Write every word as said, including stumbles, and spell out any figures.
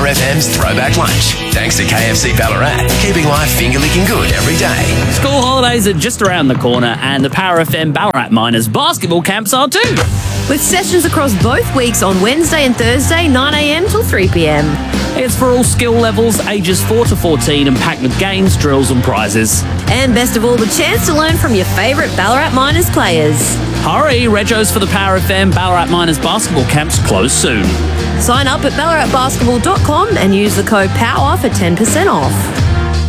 F M's Throwback Lunch. Thanks to K F C Ballarat, keeping life finger-licking good every day. School holidays are just around the corner, and the Power F M Ballarat Miners basketball camps are too. With sessions across both weeks on Wednesday and Thursday, nine a m till three p m. It's for all skill levels, ages four to fourteen, and packed with games, drills and prizes. And best of all, the chance to learn from your favourite Ballarat Miners players. Hurry, Regos for the Power F M Ballarat Miners basketball camps close soon. Sign up at ballarat basketball dot com and use the code POWER for ten percent off.